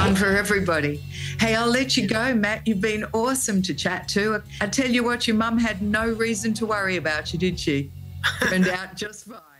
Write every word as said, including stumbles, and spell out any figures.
Fun for everybody. Hey, I'll let you go, Matt. You've been awesome to chat to. I tell you what, your mum had no reason to worry about you, did she? Turned out just fine.